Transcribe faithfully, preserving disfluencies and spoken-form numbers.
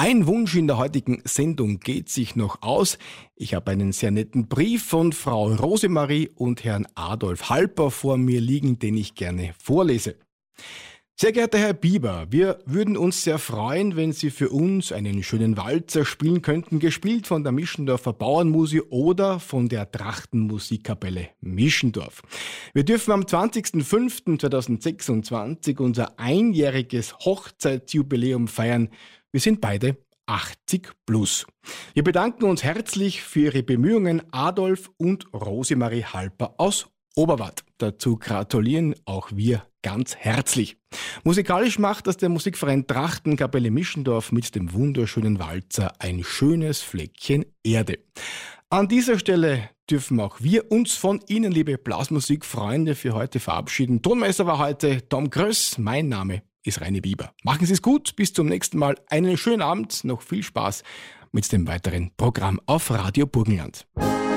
Ein Wunsch in der heutigen Sendung geht sich noch aus. Ich habe einen sehr netten Brief von Frau Rosemarie und Herrn Adolf Halper vor mir liegen, den ich gerne vorlese. Sehr geehrter Herr Bieber, wir würden uns sehr freuen, wenn Sie für uns einen schönen Walzer spielen könnten, gespielt von der Mischendorfer Bauernmusi oder von der Trachtenmusikkapelle Mischendorf. Wir dürfen am zwanzigsten fünften zweitausendsechsundzwanzig unser einjähriges Hochzeitsjubiläum feiern. Wir sind beide achtzig plus. Wir bedanken uns herzlich für Ihre Bemühungen, Adolf und Rosemarie Halper aus Oberwart. Dazu gratulieren auch wir ganz herzlich. Musikalisch macht das der Musikverein Trachtenkapelle Mischendorf mit dem wunderschönen Walzer Ein schönes Fleckchen Erde. An dieser Stelle dürfen auch wir uns von Ihnen, liebe Blasmusikfreunde, für heute verabschieden. Tonmeister war heute Tom Gröss, mein Name ist Reini Bieber. Machen Sie es gut, bis zum nächsten Mal. Einen schönen Abend, noch viel Spaß mit dem weiteren Programm auf Radio Burgenland.